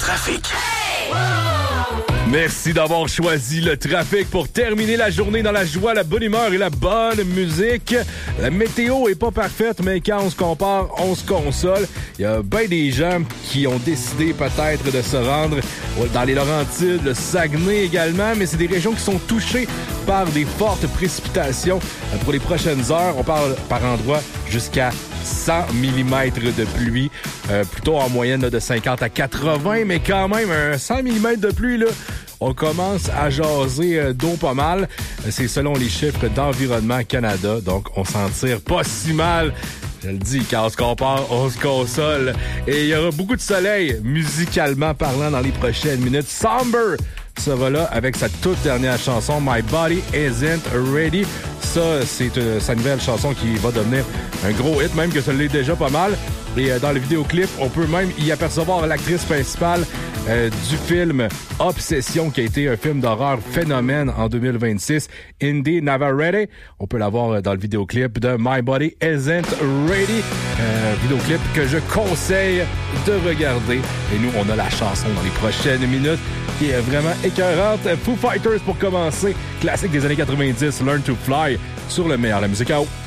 trafic. Merci d'avoir choisi le trafic pour terminer la journée dans la joie, la bonne humeur et la bonne musique. La météo est pas parfaite, mais quand on se compare, on se console. Il y a bien des gens qui ont décidé peut-être de se rendre dans les Laurentides, le Saguenay également, mais c'est des régions qui sont touchées par des fortes précipitations. Pour les prochaines heures, on parle par endroits jusqu'à 100 mm de pluie, plutôt en moyenne là, de 50 à 80, mais quand même, un 100 mm de pluie, là, on commence à jaser d'eau pas mal. C'est selon les chiffres d'Environnement Canada, donc on s'en tire pas si mal. Je le dis, quand on se compare, on se console. Et il y aura beaucoup de soleil, musicalement parlant, dans les prochaines minutes. Somber sera là avec sa toute dernière chanson, My Body Isn't Ready. Ça, c'est sa nouvelle chanson qui va devenir un gros hit, même que ça l'est déjà pas mal. Et dans le vidéoclip, on peut même y apercevoir l'actrice principale du film Obsession, qui a été un film d'horreur phénomène en 2026, Indy Navarrete. On peut la voir dans le vidéoclip de My Body Isn't Ready. Vidéoclip que je conseille de regarder. Et nous, on a la chanson dans les prochaines minutes qui est vraiment écœurante. Foo Fighters pour commencer. Classique des années 90, Learn to Fly sur le meilleur, la musique out.